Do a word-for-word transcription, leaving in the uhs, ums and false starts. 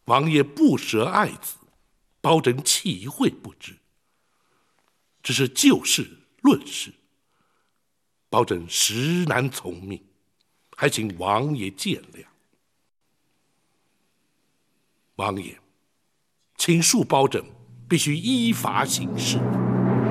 王爷不舍爱子，包拯岂会不知？只是就事论事，包拯实难从命，还请王爷见谅。王爷，请恕包拯必须依法行事。